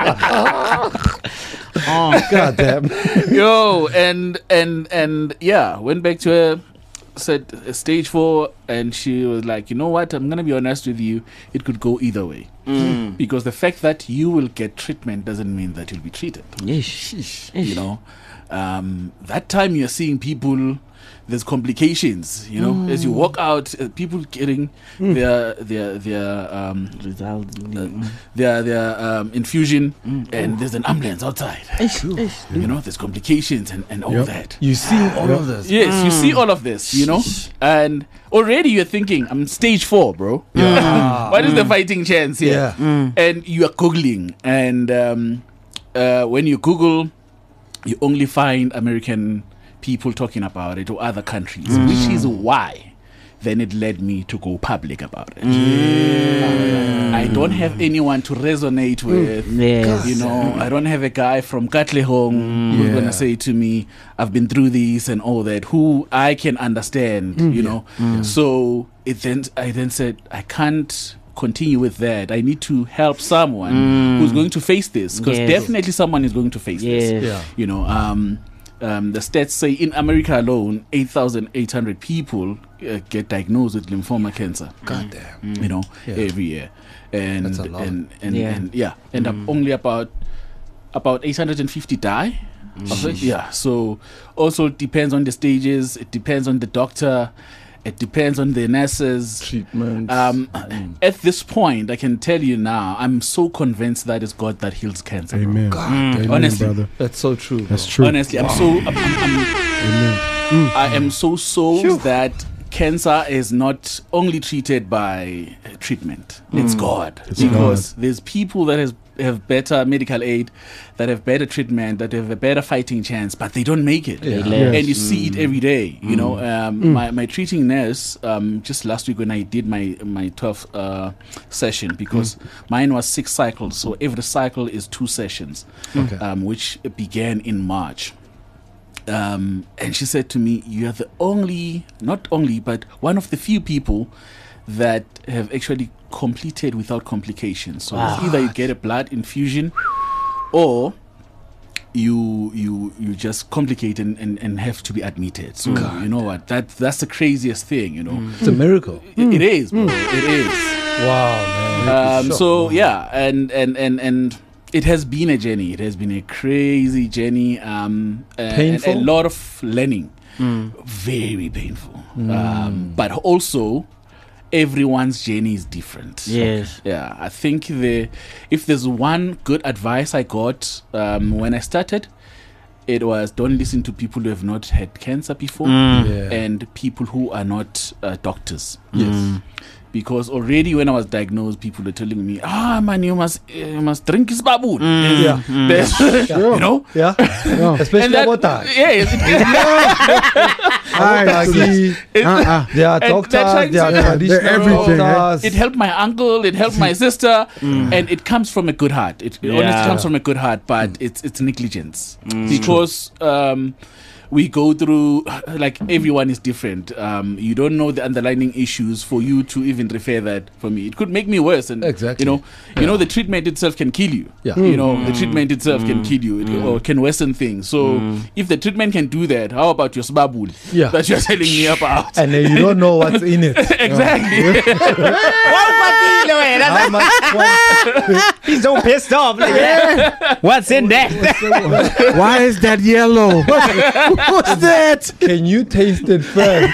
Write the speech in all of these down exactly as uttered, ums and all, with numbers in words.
Oh, God damn. Yo, and and and yeah, went back to her, said uh, stage four, and she was like, you know what? I'm gonna be honest with you. It could go either way, Mm. because the fact that you will get treatment doesn't mean that you'll be treated. Yeesh. You know, um, that time you're seeing people. There's complications, you know. Mm. As you walk out, uh, people getting Mm. their their their um Results. uh, their their um, infusion, Mm. and there's an ambulance outside. Ish, ish. You know, there's complications and, and all Yep. that. You see all Yep. of this. Yes, you Mm. see all of this, you know, and already you're thinking, I'm stage four, bro. Yeah. What is the fighting chance here? Yeah. Mm. And you are Googling, and um, uh, when you Google, you only find American people talking about it or other countries, Mm. which is why then it led me to go public about it. Mm. I don't have anyone to resonate with. Yes. You know, I don't have a guy from Katlehong who's Yeah. gonna say to me, "I've been through this and all that," who I can understand. You know, so it then I then said I can't continue with that. I need to help someone Mm. who's going to face this, because Yes. definitely someone is going to face this. Yes. Yeah. You know, um, um, the stats say in America alone, eight thousand eight hundred people uh, get diagnosed with lymphoma cancer. God damn. You know, Yeah. every year, and That's a lot. and and Yeah. and yeah, and up only about about eight hundred fifty die. of it. Yeah, so also depends on the stages. It depends on the doctor. It depends on the nurses. Treatment. Um, At this point, I can tell you now, I'm so convinced that it's God that heals cancer. bro. Amen. God, Amen, Honestly. brother. that's so true. That's bro. true. Honestly, I'm so I'm, I'm, I'm, Amen. I am so sold that cancer is not only treated by uh, treatment. It's God. It's Because there's people that has, have better medical aid, that have better treatment, that have a better fighting chance, but they don't make it. Yeah. Yes. And you see it every day. You know, um, my, my treating nurse, um, just last week when I did my, my twelfth uh, session, because mine was six cycles, so every cycle is two sessions, Okay. um, which began in March. Um, and she said to me, "You are the only, not only, but one of the few people that have actually completed without complications. So Wow. it's either you get a blood infusion, or you you you just complicate and, and, and have to be admitted. So you know what? That that's the craziest thing. You know, It's a miracle. It- it is, bro. It is. Wow, man. Um, Sure. so yeah, and, and and and it has been a journey. It has been a crazy journey. Um, and- Painful? and a lot of learning. Very painful. Um, but also, everyone's journey is different. Yes. Yeah, I think the if there's one good advice I got um, when I started, it was don't listen to people who have not had cancer before, Mm. Yeah. and people who are not uh, doctors. Yes. Because already when I was diagnosed, people were telling me, "Ah, man, you must you must drink this baboon." Yeah. There's- you know. Yeah. Yeah. Especially And that- about that. yeah, it, it, I see. it- Uh-uh. They are And doctors, they're trying they are to- traditional They're everything, eh? doctors. it helped my uncle, it helped my sister, and it comes from a good heart. It, it honestly Yeah. comes from a good heart, but it's it's negligence because um, we go through, like, everyone is different. Um, you don't know the underlying issues for you to even refer that for me. It could make me worse, and Exactly. you know, you know, the treatment itself can kill you. Yeah. You know, the treatment itself can kill you, it, or can worsen things. So if the treatment can do that, how about your sbabul Yeah. that you're telling me about? And then you don't know what's in it. Exactly. How much, what- He's so pissed off. Like, yeah. What's in that? Why is that yellow? What's that? can you taste it first?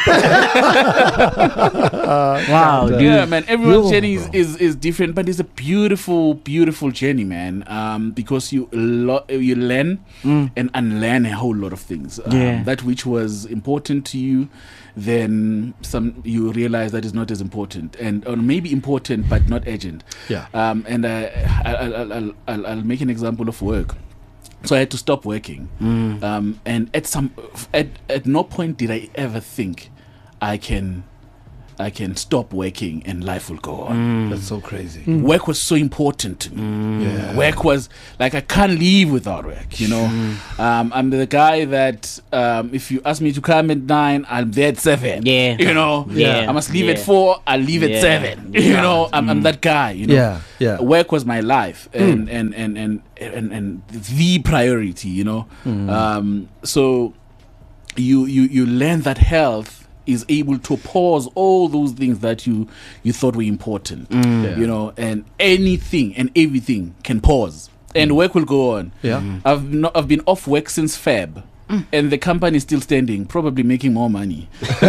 Wow, dude. Yeah, man. Everyone's Yo, journey is, bro. is, is different, but it's a beautiful, beautiful journey, man. Um, because you lo- you learn and unlearn a whole lot of things. Um, Yeah. That which was important to you, then some you realize that is not as important, and or maybe important but not urgent. Yeah. Um, and I, I, I, I'll, I'll, I'll, I'll make an example of work. So I had to stop working, um, and at some at at no point did I ever think I can I can stop working and life will go on. That's so crazy. Work was so important to me. Yeah. Work was like I can't live without work. You know, um, I'm the guy that um, if you ask me to come at nine, I'm there at seven. Yeah. You know, Yeah. I must leave Yeah. at four. I'll leave Yeah. at seven. You know, I'm, I'm that guy. You know, Yeah, yeah. work was my life and and, and, and and and the priority. You know, um, so you you you learn that health is able to pause all those things that you you thought were important. Yeah. You know, and anything and everything can pause and work will go on. Yeah. I've not, I've been off work since Feb. And the company is still standing, probably making more money.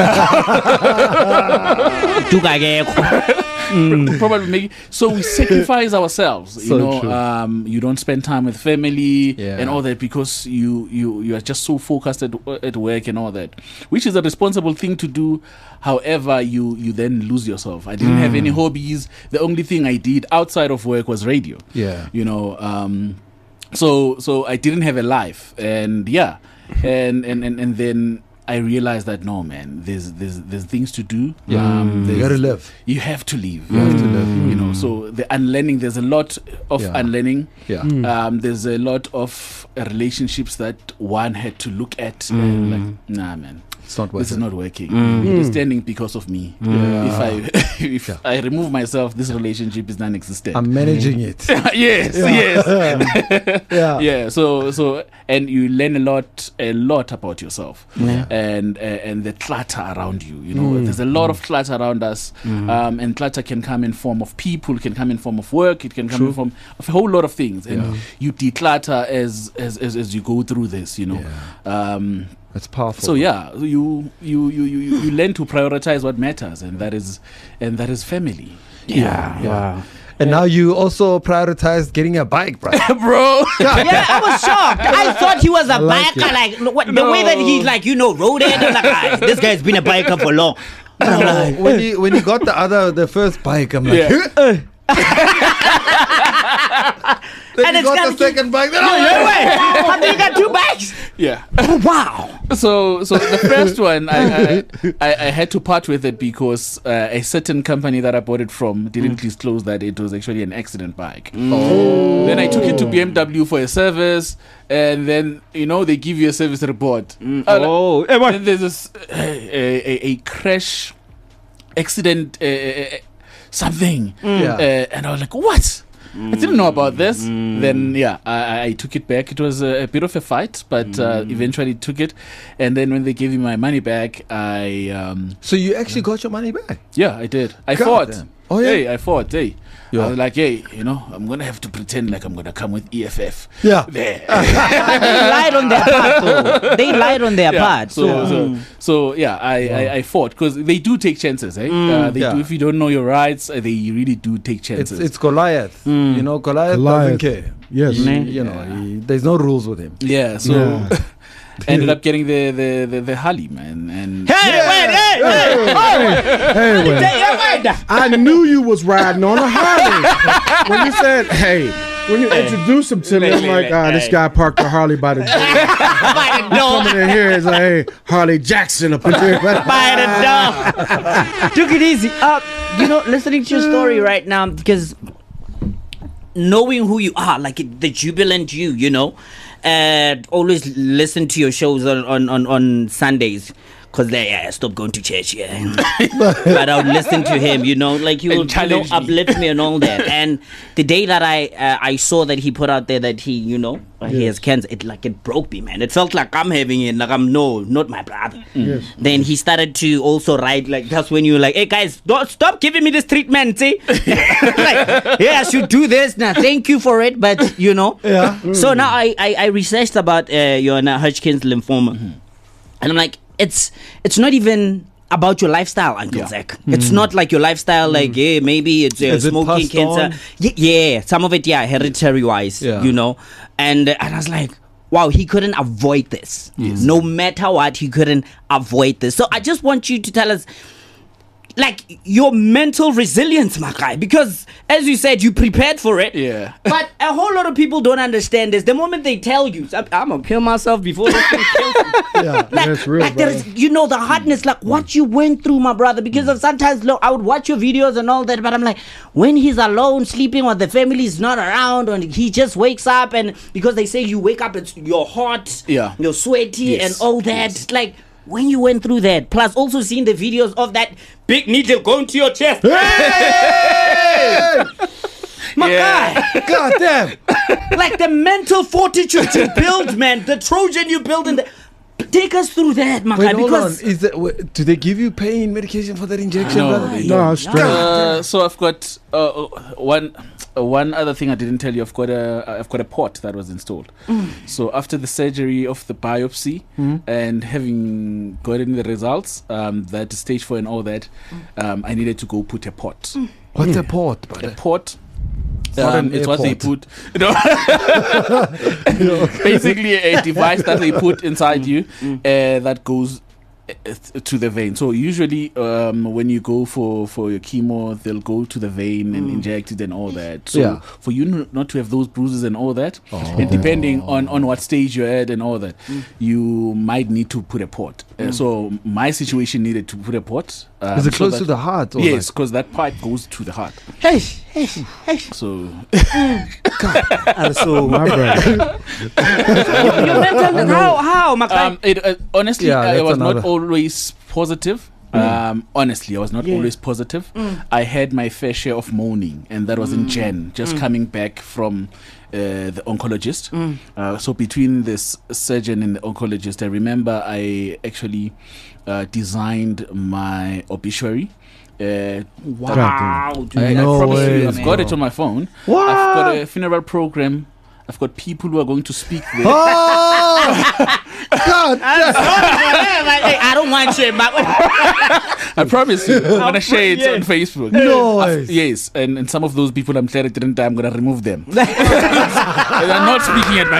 Probably making. So we sacrifice ourselves. You So know, true. um, you don't spend time with family Yeah. and all that because you you you are just so focused at at work and all that, which is a responsible thing to do. However, you you then lose yourself. I didn't have any hobbies. The only thing I did outside of work was radio. Yeah. You know, um, so so I didn't have a life, and yeah, and and and, and then I realized that no, man, there's there's there's things to do. Yeah. Um, You there's- gotta live. You have to leave. You have to live. You know, so the unlearning. There's a lot of Yeah. unlearning. Yeah. Um, there's a lot of uh, relationships that one had to look at and like, nah, man. It's not This worth is it. not working. It is standing because of me. Yeah. If I if Yeah. I remove myself, this relationship is non-existent. I'm managing it. yes, yes. Yeah. Yeah, so so and you learn a lot a lot about yourself. Yeah. And uh, and the clutter around you, you know. There's a lot of clutter around us. Um, and clutter can come in form of people, can come in form of work, it can come True. in form of a whole lot of things. And Yeah. you declutter as, as as as you go through this, you know. Um It's powerful. so yeah, you you, you you you learn to prioritize what matters, and that is and that is family. Yeah. Yeah. And now you also prioritize getting a bike, bro. Bro. Yeah, I was shocked. I thought he was a like biker. it. Like no, what, the way that he like, you know, rode it. I'm like, ah, this guy's been a biker for long. And I'm like, when you when you got the other the first bike, I'm like, Yeah. then And you it's got gotta the keep- second bike. Then, no, oh, no way. How do you got two bikes? Yeah. Oh, wow. So, so the first one, I, I, I, I had to part with it because uh, a certain company that I bought it from didn't disclose that it was actually an accident bike. Oh. Then I took it to B M W for a service, and then you know they give you a service report. Uh, Oh, eh, what? Then there's this, uh, a, a, a crash, accident, uh, uh, something, Yeah. uh, and I was like, what? I didn't know about this. Then yeah, I, I took it back. It was a, a bit of a fight, but uh, eventually took it. And then when they gave me my money back, I um, So you actually got your money back. yeah, I did. I God fought. damn. Oh, yeah? Hey, I fought. Hey, Yeah. I was like, hey, you know, I'm gonna have to pretend like I'm gonna come with E F F. Yeah. There. They lied on their part, though. They lied on their Yeah, part. So, So, so, so yeah, I, I, I fought because they do take chances. Eh? uh, they Yeah. do, if you don't know your rights, uh, they really do take It's chances. it's Goliath. You know, Goliath, Goliath. doesn't care. Yes. He- Man. you know, he, there's no rules with him. yeah. So Yeah. ended up getting the the the, the Harley, man, and hey, wait, hey, hey, Hey, wait. hey, hey, wait. I knew you was riding on a Harley. When you said, hey, when you introduced him to me, I'm like, ah, this guy parked a Harley by the door. By the door. Coming in here, it's like, hey, Harley Jackson up in here. By the door. Took it easy. Uh, you know, listening to your story right now, because knowing who you are, like it, the jubilant you, you know, and always listen to your shows on on on, on Sundays. Because they yeah, stopped going to church, yeah. But I would listen to him, you know, like he And would you know, challenge me. uplift me and all that. And the day that I uh, I saw that he put out there that he, you know, uh, he has cancer, it like it broke me, man. It felt like I'm having it, like I'm no, not my brother. Yes. Then he started to also write, like that's when you were like, hey guys, don't stop giving me this treatment, see? Like, yeah, I should do this now. Thank you for it, but you know. Yeah. So now I, I, I researched about uh, your uh, Hodgkin's lymphoma, and I'm like, it's it's not even about your lifestyle, Uncle Yeah. Zach. It's not like your lifestyle, like yeah, maybe it's uh, Is it smoking, passed cancer. on? Yeah, yeah, some of it, yeah, hereditary wise, Yeah. you know. And uh, and I was like, wow, he couldn't avoid this. No matter what, he couldn't avoid this. So I just want you to tell us, like your mental resilience, my guy, because as you said, you prepared for it. Yeah. But a whole lot of people don't understand this. The moment they tell you, I'm, I'm gonna kill myself before this thing kills me. Yeah. Like, That's real, like there is, brother. you know, the hardness, like what you went through, my brother. Because of sometimes, look, I would watch your videos and all that, but I'm like, when he's alone, sleeping, or the family is not around, and he just wakes up, and because they say you wake up, it's you're hot, Yeah. you're sweaty, Yes. and all that. Yes. Like when you went through that, plus also seeing the videos of that big needle going to your chest. My Yeah. guy, God damn. like the mental fortitude you build, man, the Trojan you build in the. Take us through that, my Wait, guy, hold because on. Is that, wait, do they give you pain medication for that injection? No, brother? they No, straight. Uh, so I've got uh, one uh, one other thing I didn't tell you. I've got a I've got a port that was installed. So after the surgery of the biopsy and having gotten the results, um, that stage four and all that, um, I needed to go put a port. What's a port, A brother? port. not Um, an it's what they airport. put. You know, basically a device that they put inside you uh, that goes uh, to the vein. So usually, um, when you go for for your chemo, they'll go to the vein and inject it and all that. So Yeah. for you n- not to have those bruises and all that, and depending on on what stage you're at and all that, you might need to put a port. Uh, so my situation needed to put a port. Um, Is it so close that- to the heart? Or Yes, because that pipe goes to the heart. hey, hey, hey. So So My brother. your mental, how, how, my guy? Um, it, uh, honestly, Yeah, I that's was not another- always positive. Um, honestly, I was not Yeah. always positive. I had my fair share of moaning, and that was in Jan, just coming back from uh, the oncologist. Uh, so between this surgeon and the oncologist, I remember I actually uh, designed my obituary. Uh, Wow, dude. I, I No promise way, you, I've got it on my phone. What? I've got a funeral program. I've got people who are going to speak there. Oh! God damn. Hey, I don't mind sharing, but I promise you, I'm gonna share it on Facebook. No I've- ways. yes, and, and some of those people I'm glad I didn't die. I'm gonna remove them. They're not speaking at my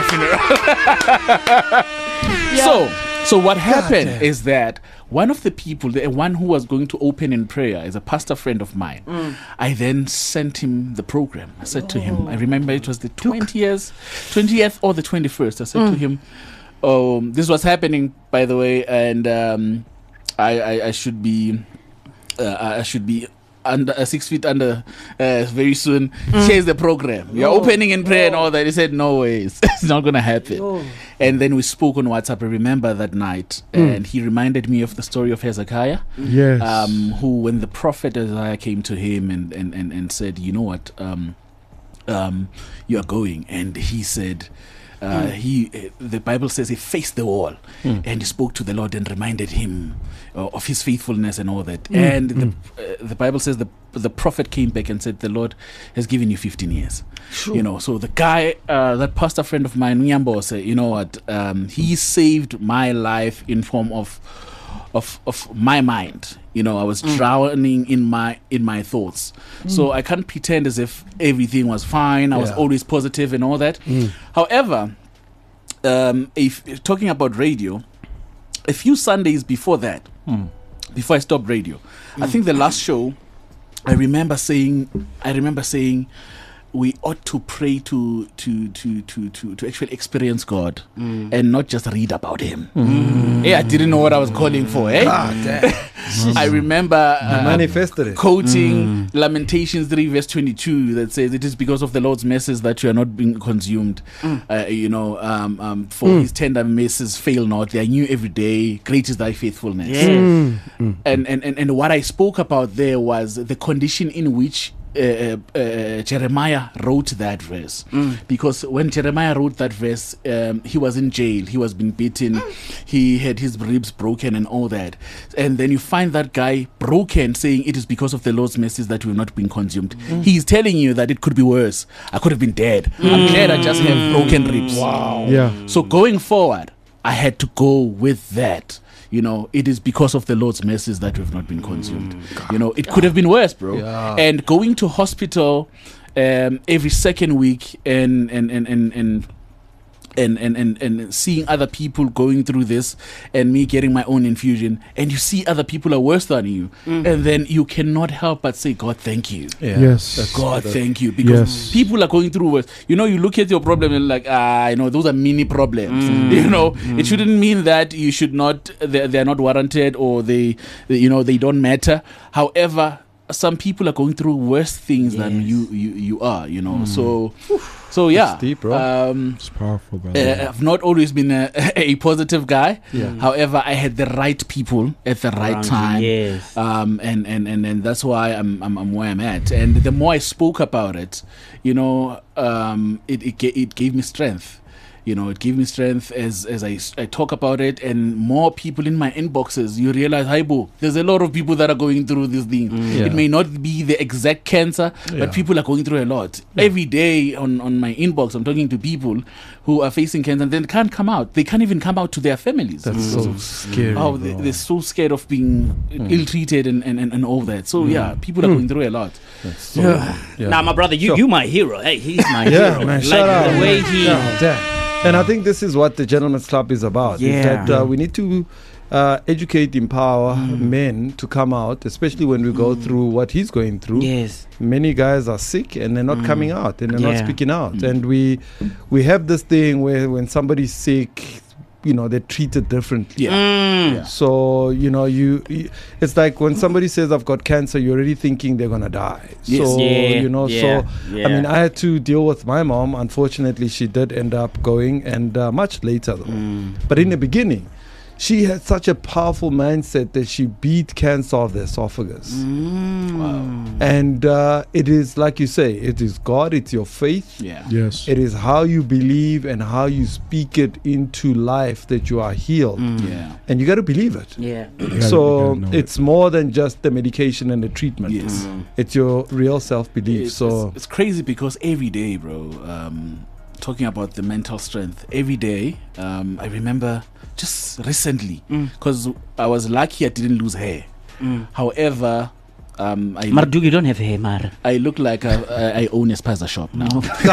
funeral. So, so what happened damn. is that one of the people, the one who was going to open in prayer, is a pastor friend of mine. I then sent him the program. I said to him, I remember it was the twentieth, twentieth or the twenty-first. I said to him, um, this was happening, by the way, and um, I, I, I should be, uh, I should be under uh, six feet under uh, very soon. Here's the program. You're opening in prayer and all that. He said, no ways, it's not gonna happen. And then we spoke on WhatsApp. I remember that night, and he reminded me of the story of Hezekiah, Yes. um, who, when the prophet Isaiah came to him and and and, and said, you know what, um, um, you are going, and he said. Uh, he, uh, the Bible says he faced the wall and he spoke to the Lord and reminded him uh, of his faithfulness and all that. And the, uh, the Bible says the the prophet came back and said the Lord has given you fifteen years. You know, so the guy, uh, that pastor friend of mine, Nyambo, said, you know what, um, he saved my life in form of of of my mind. You know, I was drowning in my in my thoughts. So I can't pretend as if everything was fine. I was Yeah. always positive and all that. However, um, if talking about radio, a few Sundays before that, before I stopped radio, I think the last show, I remember saying, I remember saying, we ought to pray to to to to to, to actually experience God and not just read about Him. Yeah, I didn't know what I was calling for. Eh? God damn. I remember uh, Manifested it. quoting Lamentations three verse twenty-two that says, it is because of the Lord's mercies that you are not being consumed. Uh, you know, um, um, for his tender mercies fail not. They are new every day. Great is thy faithfulness. Yes. And, and, and, and what I spoke about there was the condition in which Uh, uh, Jeremiah wrote that verse, because when Jeremiah wrote that verse, um, he was in jail, he was being beaten, he had his ribs broken and all that, and then you find that guy broken saying it is because of the Lord's mercies that we have not been consumed. He's telling you that it could be worse. I could have been dead. I'm glad I just have broken ribs. Wow. Yeah. So going forward, I had to go with that. You know, it is because of the Lord's mercies that we've not been consumed. You know, it could have been worse, bro. Yeah. And going to hospital um, every second week and and and and, and and, and, and, and seeing other people going through this and me getting my own infusion, and you see other people are worse than you, Mm. and then you cannot help but say, God, thank you. Yeah. Yes. God, thank you. Because Yes. people are going through worse. You know, you look at your problem and like, ah, you know, those are mini problems. You know, it shouldn't mean that you should not, they're, they're not warranted, or they, you know, they don't matter. However, some people are going through worse things than Yes. you, you, you are, you know. So, so yeah. That's deep, bro. Um, It's powerful, brother. uh, I've not always been a, a positive guy. Yeah. However, I had the right people at the right Around you, time. yes. Um, and, and, and, and that's why I'm, I'm I'm where I'm at. And the more I spoke about it, you know, um, it it, ga- it gave me strength. You know, it gave me strength as as I, s- I talk about it, and more people in my inboxes. You realize, hi, boo, there's a lot of people that are going through this thing. Yeah. It may not be the exact cancer, Yeah. but people are going through a lot. Every day on, on my inbox, I'm talking to people who are facing cancer and they can't come out. They can't even come out to their families. That's so scary. Oh, they, bro. they're so scared of being ill-treated and, and, and, and all that. So, yeah, people are going through a lot. So- Yeah. yeah. Now, my brother, you Sure. you my hero. Hey, he's my Yeah, hero. man. Like Shout out. the way he. Yeah, damn. And I think this is what the Gentleman's Club is about. Yeah. Is that uh, we need to uh, educate, empower men to come out, especially when we go through what he's going through. Yes. Many guys are sick and they're not coming out and they're not Yeah. speaking out. And we we have this thing where when somebody's sick, you know, they're treated differently. Yeah. Mm. So, you know, you, you it's like when somebody says I've got cancer, you're already thinking they're gonna die. Yes. So, Yeah, you know, yeah, so yeah. I mean, I had to deal with my mom. Unfortunately, she did end up going, and uh, much later though. Mm. But in the beginning, she had such a powerful mindset that she beat cancer of the esophagus. Mm. And uh, it is like you say, it is God, it's your faith. Yeah. Yes. It is how you believe and how you speak it into life that you are healed. Mm. Yeah. And you got to believe it. Yeah. You gotta- So you gotta know it's more than just the medication and the treatment. Yes. It's your real self belief. It's, So it's, it's crazy because every day, bro, um, talking about the mental strength, every day, um, I remember just recently, because I was lucky I didn't lose hair. Mm. However, um, I, Mardu, you don't have hair, Mar. I look like I, I I own a spaza shop now.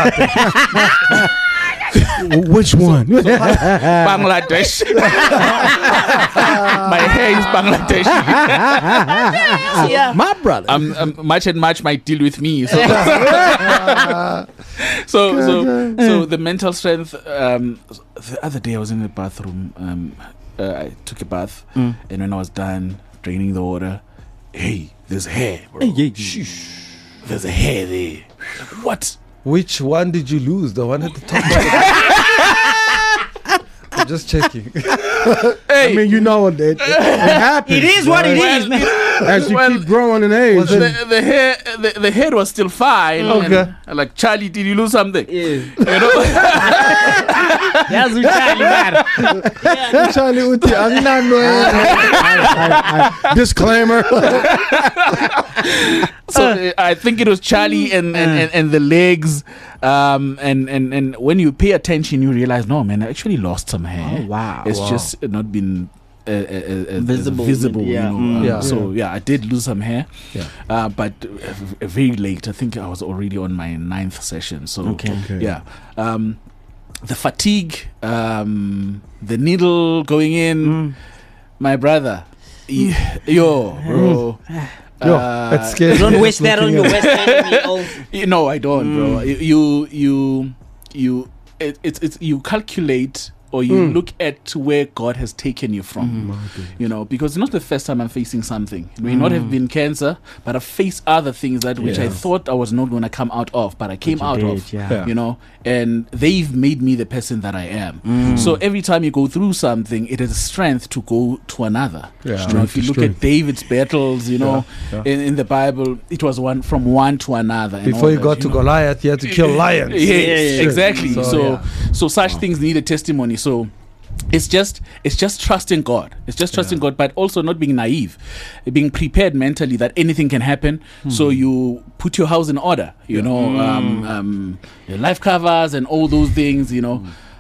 W- Which one? Bangladesh. My hair is Bangladesh. Yeah. My brother. Um, um, much and much might deal with me. So, so, so, so the mental strength. Um, the other day I was in the bathroom. Um, uh, I took a bath, Mm. and when I was done draining the water, hey, there's hair, bro. There's a hair there. What? which one did you lose? The one at the top? I'm just checking. I mean, you know it. It, it happens. It is what it right? is, man. As you Well, keep growing in age. was it- The, the hair, the, the head was still fine. Okay. And I'm like, Charlie, did you lose something? Yes. You know? That's what Charlie, man. Charlie Uti, I'm not knowing. I- I- disclaimer. So uh, I think it was Charlie and, and, and, and the legs. Um, and, and, and when you pay attention, you realize, no, man, I actually lost some hair. Oh, wow. It's Wow. just not been uh, uh, uh, Visible. visible, Yeah. you know. Mm. Um, Yeah. So yeah, I did lose some hair. Yeah. Uh, but uh, v- very late. I think I was already on my ninth session. So Okay. Okay. yeah. Um, the fatigue, um, the needle going in, Mm. my brother, y- yo, bro. Yo, Uh, that's scary. Don't waste that on Looking your at- West enemy. Oh. You know, I don't, bro. Mm. You, you, you. It, it's it's you calculate or you Mm. look at where God has taken you from. My goodness. You know, because it's not the first time I'm facing something. It may not have been cancer, but I faced other things that which I Yeah. thought I was not going to come out of, but I came you out did, of. yeah. Yeah. You know, and they've made me the person that I am. Mm. So every time you go through something, it is a strength to go to another. Yeah. You know, Strength if you to look strength. at David's battles, you know, Yeah, yeah. In, in the Bible, it was one from one to another. and Before all you that, got to know. Goliath, you had to kill lions. Yes, Yeah, yeah, exactly. So, So, yeah. so such things need a testimony. So, it's just, it's just trusting God. It's just trusting God, but also not being naive, being prepared mentally that anything can happen. So you put your house in order. You know, um, um, your life covers and all those things. You know,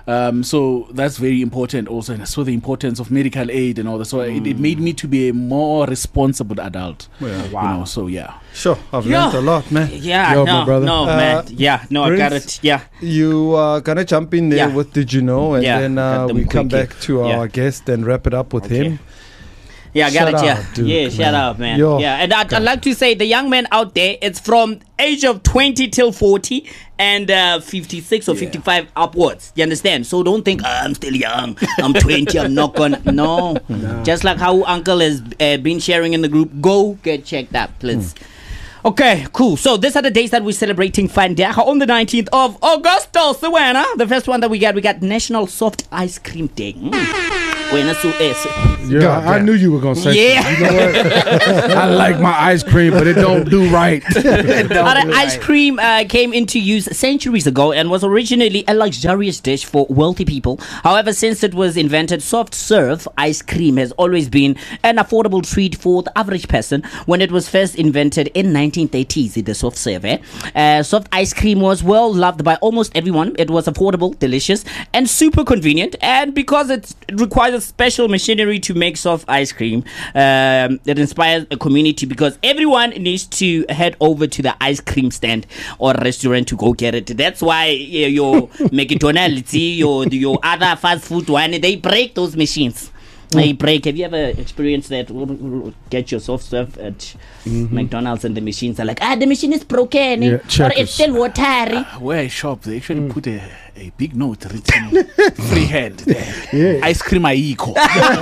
Um, so that's very important also, and I saw the importance of medical aid and all that. So mm. it, it made me to be a more responsible adult. Yeah. Wow. You know, so yeah. Sure, I've Yeah. learned a lot, man. Yeah, Yo, no, my brother. no, Uh, man. Yeah, no, I got Prince, it. Yeah. You are gonna jump in there Yeah. with Did You Know, and Yeah, then got uh, them we come quickie. back to Yeah. our guest and wrap it up with Okay. him. Yeah, I got Shout it. Yeah, out, Duke, yeah, shout man. out, man. Yo. Yeah, and I'd, I'd like to say the young man out there, it's from age of twenty till forty and uh, fifty-six or fifty-five upwards. You understand? So don't think, "Ah, I'm still young. I'm twenty. I'm not gonna. No. Just like how Uncle has uh, been sharing in the group, go get checked out, please. Okay, cool. So these are the days that we're celebrating Fandaga on the nineteenth of August. Sawena. The first one that we got, we got National Soft Ice Cream Day. Mm. Wena su- eh, su- Yeah, God I damn. knew you were gonna say. Yeah. something. You know what? I like my ice cream, but it don't do right. Now, ice cream uh, came into use centuries ago and was originally a luxurious dish for wealthy people. However, since it was invented, soft serve ice cream has always been an affordable treat for the average person. When it was first invented in nineteen thirties, the soft serve, eh? uh, soft ice cream was well loved by almost everyone. It was affordable, delicious, and super convenient. And because it requires a special machinery to make soft ice cream, um, it inspires a community because everyone needs to head over to the ice cream stand or restaurant to go get it. That's why uh, your McDonald's, your your other fast food one, they break those machines. They break. Have you ever experienced that? Get your soft serve at mm-hmm. McDonald's and the machines are like, ah, the machine is broken, Yeah, or checkers. it's still watery. Where I shop, they actually put a, a big note written freehand there. Yeah. Ice cream Aiko.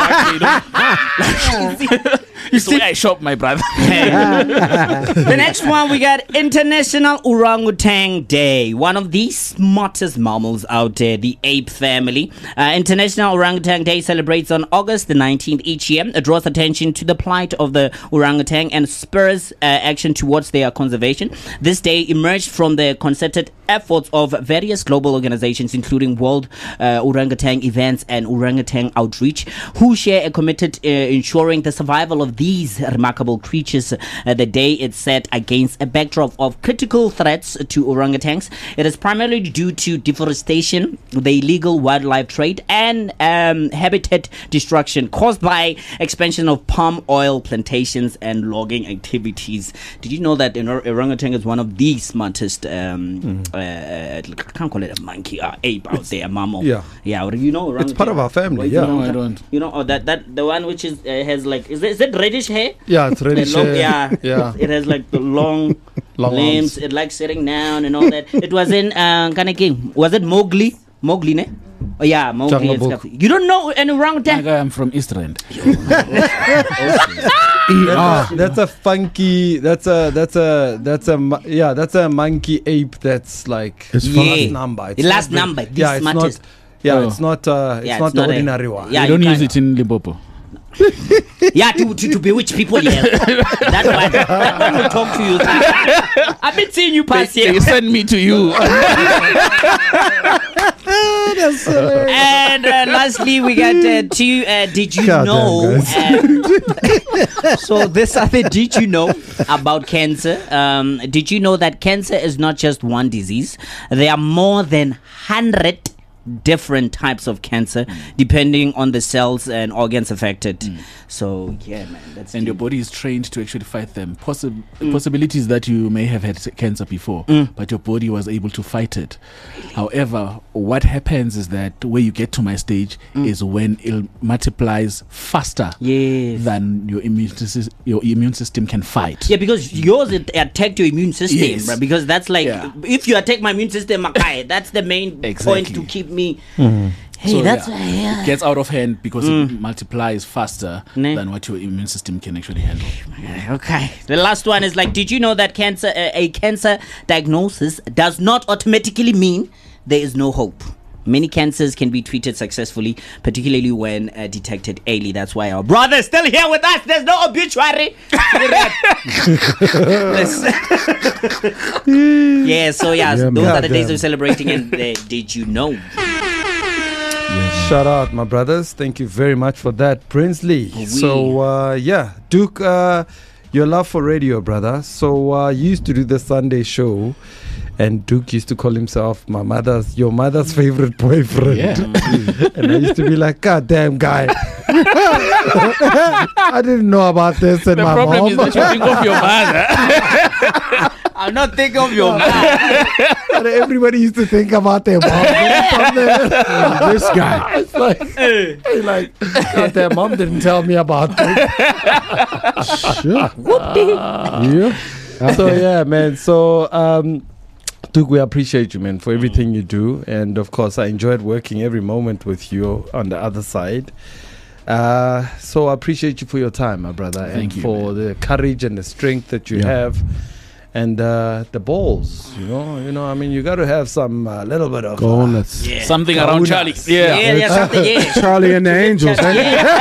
You see, where I shop, my brother. The next one, we got International Orangutan Day. One of the smartest mammals out there, the ape family. Uh, International Orangutan Day celebrates on August the nineteenth each year. It draws attention to the plight of the orangutan and spurs uh, action towards their conservation. This day emerged from the concerted efforts of various global organizations, including World uh, Orangutan Events and Orangutan Outreach, who share a committed uh, ensuring the survival of these remarkable creatures. Uh, the day is set against a backdrop of critical threats to orangutans. It is primarily due to deforestation, the illegal wildlife trade, and um, habitat destruction caused by expansion of palm oil plantations and logging activities. Did you know that an or- orangutan is one of the smartest, um, mm. uh, I can't call it a monkey, uh, ape out there, mammal. Yeah. Yeah, or you know orangutan? It's part of our family, Well, yeah. You know, No, I don't. You know, oh, that, that the one which is uh, has like, is it, is it reddish hair? Yeah, it's ready. The long, yeah, yeah. It has like the long, Long limbs. arms. It likes sitting down and all that. It was in uh, kind of game. Was it Mowgli? Mowgli, ne? Oh yeah, Mowgli. Jungle and Book. stuff. You don't know an My orangutan? guy, I'm from East Rand. That's, a, that's a funky. That's a that's a that's a mo- yeah. That's a monkey ape. That's like It's last Yeah. number. The not last very- number, the Yeah, it's not. smartest. Yeah, Oh. it's not. Uh, it's Yeah, not it's the not a- ordinary one. Yeah, I don't you use can't- it in Limpopo. Yeah, to, to, to bewitch people, yeah. That one. That one will talk to you. I've been seeing you pass They here. send me to you. And uh, lastly, we got uh, two. Uh, did you God know? damn, um, so this other did you know about cancer? Um, did you know that cancer is not just one disease? There are more than hundred different types of cancer, depending on the cells and organs affected. So yeah, man, that's And your body is trained to actually fight them. Possi- Possibilities that you may have had cancer before, but your body was able to fight it. However, what happens is that where you get to my stage is when it multiplies faster Yes. than your immune system, your immune system can fight. Yeah, because yours it attacked your immune system, Yes. bruh, because that's like Yeah. if you attack my immune system, okay, that's the main point Exactly. to keep me. Hey, So, that's yeah, why, yeah. it gets out of hand because it multiplies faster Ne. than what your immune system can actually handle. Okay. The last one is like, did you know that cancer, uh, a cancer diagnosis does not automatically mean there is no hope? Many cancers can be treated successfully, particularly when uh, detected early. That's why our brother is still here with us. There's no obituary. Yeah, so yeah, Yeah, those man. are the days Goddamn. we're celebrating. And uh, did you know? Shout out, my brothers. Thank you very much for that, Princely. Oui. So, uh, yeah, Duke, uh, your love for radio, brother. So, uh, you used to do the Sunday show, And Duke used to call himself my mother's, your mother's favorite boyfriend. Yeah. And I used to be like, God damn guy. I didn't know about this and The my problem mom. is that you think of your mother. I'm not thinking of your mom. And everybody used to think about their mom. This guy. It's like, hey, like, God, their mom didn't tell me about this. Sure. Yeah. So yeah, man. So um, Duke, we appreciate you, man, for everything you do, and of course, I enjoyed working every moment with you on the other side. Uh, so I appreciate you for your time, my brother, Thank and you, for man. the courage and the strength that you Yeah. have, and uh, the balls. You know, you know. I mean, you got to have some uh, little bit of. Go on. uh, Let's. Yeah. Something around Kaunas. Charlie. Yeah, Yeah. yeah, something, yeah. Charlie and the Angels. eh?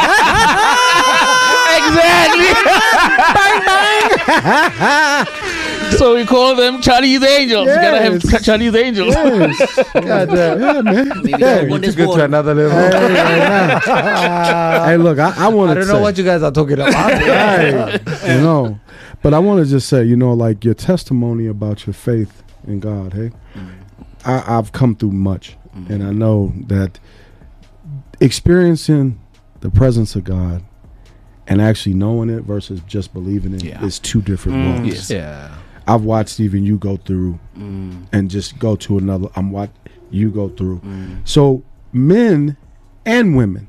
Exactly. Bang, bang. So we call them Charlie's Angels. You gotta have Yes. Charlie's Angels. Yes. God, uh, Yeah, man. Maybe Hey, go on to this go to board. another level. Hey, hey, hey. Hey, look, I, I want I to don't say, know what you guys are talking about. Right. You know, but I want to just say, you know, like your testimony about your faith in God. Hey, I, I've come through much, and I know that experiencing the presence of God and actually knowing it versus just believing it Yeah. is two different Mm. worlds. Yes. Yeah. I've watched even you go through Mm. and just go to another. I'm what you go through. Mm. So men and women,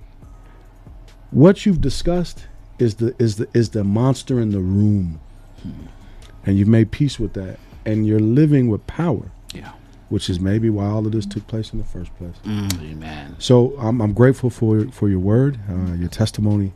what you've discussed is the is the is the monster in the room, and you've made peace with that, and you're living with power, Yeah. which is maybe why all of this took place in the first place. Amen. So I'm I'm grateful for for your word, uh, your testimony.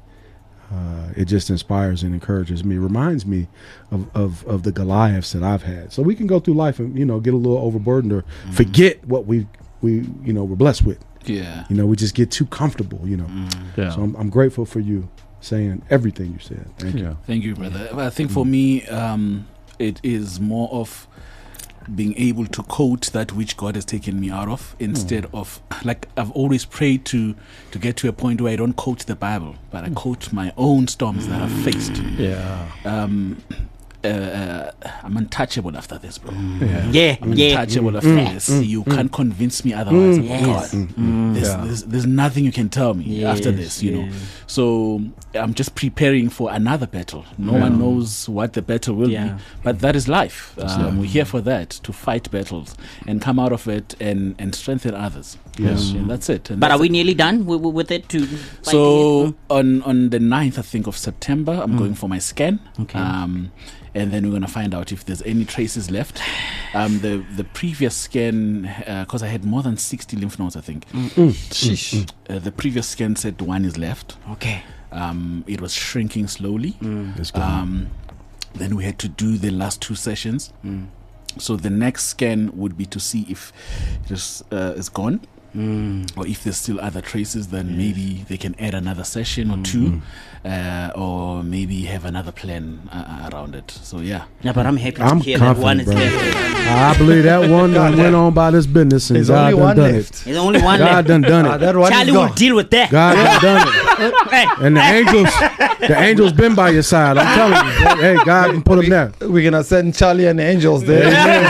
Uh, it just inspires and encourages me. Reminds me of, of of the Goliaths that I've had. So we can go through life and you know get a little overburdened or forget what we we you know we're blessed with. Yeah. You know we just get too comfortable. You know. Yeah. So I'm, I'm grateful for you saying everything you said. Thank you. yeah. Thank you, brother. I think for me, um, it is more of being able to quote that which God has taken me out of instead of like I've always prayed to to get to a point where I don't quote the Bible, but I quote my own storms that I've faced. Yeah. Um, uh, uh, I'm untouchable after this, bro. Yeah. Yeah, I'm yeah. untouchable after this. You can't convince me otherwise. I'm Yes. God. There's, Yeah. there's, there's nothing you can tell me Yes, after this, you know. yes. So I'm just preparing for another battle. No one knows what the battle will Yeah. be, but that is life. Um, we're here for that, to fight battles and come out of it and, and strengthen others. Yes. And that's it. And But that's are we it. nearly done with, with it? To So like, on on the ninth, I think, of September, I'm going for my scan. Okay. Um, and then we're going to find out if there's any traces left. Um, the the previous scan, because I had more than sixty lymph nodes, I think. Sheesh. Uh, the previous scan said one is left. okay. Um, it was shrinking slowly. It's good. Um, then we had to do the last two sessions. Mm. So the next scan would be to see if it is, uh, is gone. Mm. Or if there's still other traces, then maybe they can add another session or two, uh, or maybe have another plan uh, around it. So yeah, No, but I'm happy to I'm hear that one confident, is brother. left. I believe that one done went on by this business and There's God only done one done left. There's only one it. God left. done done Ah, it. that one Charlie is will gone. deal with that. God done done it. Hey, And the angels, the angels been by your side. I'm telling you. Hey, God can put them there. We're gonna send Charlie and the angels there.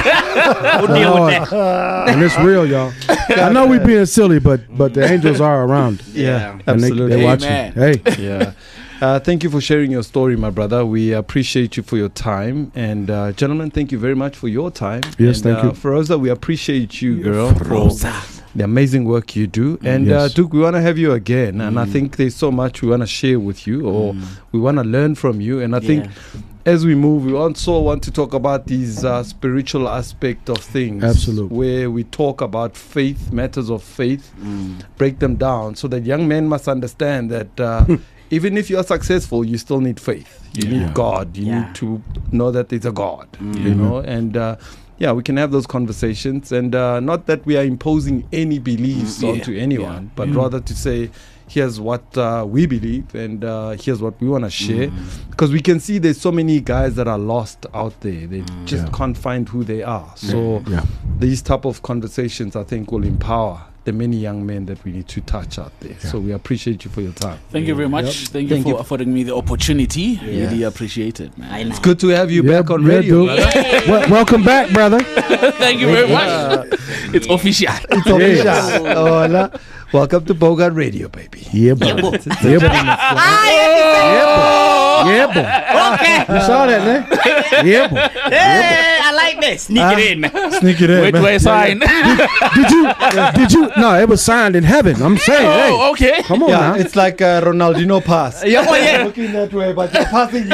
we'll deal Lord. with that. And it's real, y'all. I know we being silly, but but the angels are around. Yeah, And they, absolutely. they watching. Amen. Hey, Yeah. Uh, thank you for sharing your story, my brother. We appreciate you for your time. And, uh, gentlemen, thank you very much for your time. Yes, and, thank uh, you. Feroza, we appreciate you, girl, for the amazing work you do. And, uh, Yes. Duke, we want to have you again. And I think there's so much we want to share with you, or we want to learn from you. And I think as we move, we also want to talk about these uh, spiritual aspect of things. Absolutely. Where we talk about faith, matters of faith, break them down so that young men must understand that uh, even if you are successful, you still need faith. You Yeah. need God. You Yeah. need to know that there's a God, you know, and uh, yeah, we can have those conversations. And uh, not that we are imposing any beliefs Yeah. onto anyone, Yeah. but Yeah. rather to say, here's what uh, we believe and uh, here's what we want to share. Because we can see there's so many guys that are lost out there. They just Yeah. can't find who they are. So yeah. these type of conversations, I think, will empower the many young men that we need to touch out there. Yeah. So we appreciate you for your time. Thank you very much. Yep. Thank, Thank you you. for affording me the opportunity. Yeah. Really appreciate it, man. I know. It's good to have you Yeah, back on yeah, radio. dude. brother. Well, welcome back, brother. Thank you very much. It's official. It's official. Oh, la. Welcome to Bogart Radio, baby. Yeah, boy. Yeah, boy. Yeah, boy. Ah, Yeah, boy. okay. You saw that, man? Yeah, boy. Hey, I like this. Sneak Ah. it in, man. Sneak it in, Wait, man. do I sign? Did you? Did you? No, it was signed in heaven. I'm saying, hey, Oh, okay. come on Yeah, now. it's like a Ronaldinho pass. Yeah, oh, yeah. Looking that way, but you're passing.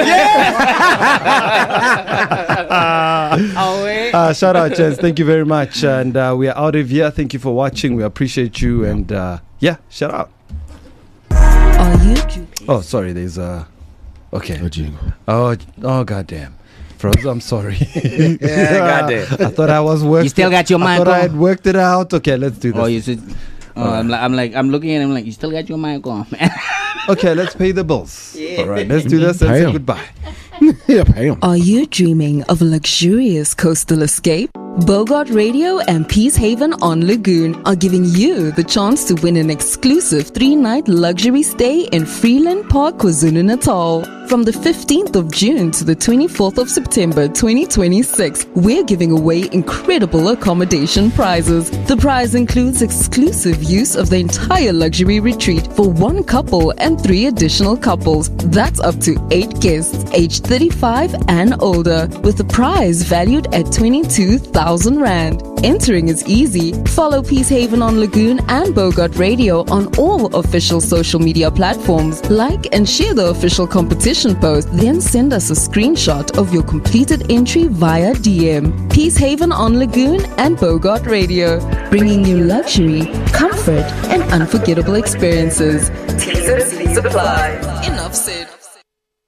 Oh, wait. Uh, shout out, Chance. Thank you very much. And uh, we are out of here. Thank you for watching. We appreciate you. And uh, yeah, shout out. Are you? Oh, sorry. There's a. Uh, okay. A jingle. Oh, oh, goddamn. Froze, I'm sorry. Yeah, goddamn. I thought I was working. You still got your I mic thought I on? had worked it out. Okay, let's do this. Oh, you should. Oh, I'm like, I'm like, I'm looking at him like, you still got your mic on, man. Okay, let's pay the bills. Yeah. All right, let's do this and Pay say 'em. goodbye. Yeah, pay him. Are you dreaming of a luxurious coastal escape? Bogart Radio and Peace Haven on Lagoon are giving you the chance to win an exclusive three-night luxury stay in Freeland Park, KwaZulu-Natal. From the fifteenth of June to the twenty-fourth of September twenty twenty-six, we're giving away incredible accommodation prizes. The prize includes exclusive use of the entire luxury retreat for one couple and three additional couples. That's up to eight guests aged thirty-five and older, with the prize valued at twenty-two thousand rand. Entering is easy. Follow Peace Haven on Lagoon and Bogart Radio on all official social media platforms. Like and share the official competition post, then send us a screenshot of your completed entry via D M. Peace Haven on Lagoon and Bogart Radio, bringing you luxury, comfort, and unforgettable experiences. T and C's apply. Enough said.